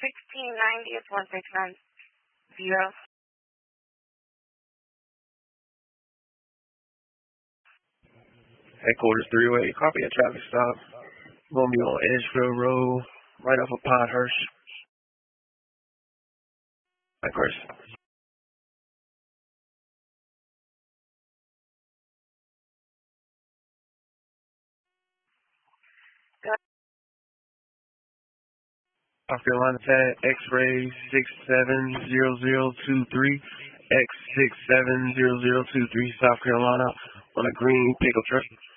1690 is 1690. Headquarters 308, copy a traffic stop. Gonna be on Edgefield Road, right off of Pinehurst. Of course. South Carolina tag X-ray 670023, X670023, South Carolina, on a green pickup truck.